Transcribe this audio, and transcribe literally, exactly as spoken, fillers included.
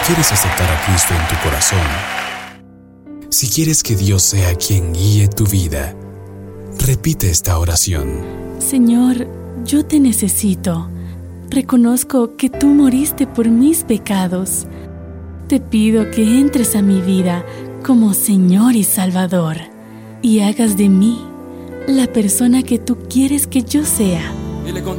quieres aceptar a Cristo en tu corazón, si quieres que Dios sea quien guíe tu vida, repite esta oración. Señor, yo te necesito. Reconozco que tú moriste por mis pecados. Te pido que entres a mi vida como Señor y Salvador y hagas de mí la persona que tú quieres que yo sea.